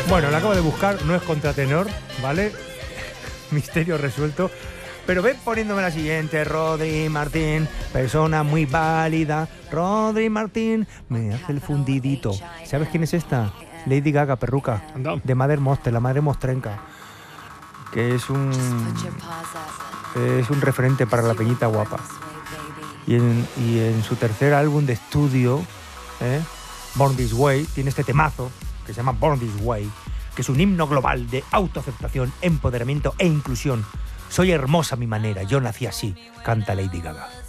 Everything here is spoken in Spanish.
Bueno, la acabo de buscar, no es contratenor, ¿vale? Misterio resuelto. Pero ven poniéndome la siguiente. Rodri Martín, persona muy válida. Rodri Martín, me hace el fundidito. ¿Sabes quién es esta? Lady Gaga, perruca. De Mother Monster, la madre mostrenca. Que es un referente para la peñita guapa. Y en su tercer álbum de estudio, Born This Way, tiene este temazo que se llama Born This Way, que es un himno global de autoaceptación, empoderamiento e inclusión. Soy hermosa a mi manera, yo nací así, canta Lady Gaga.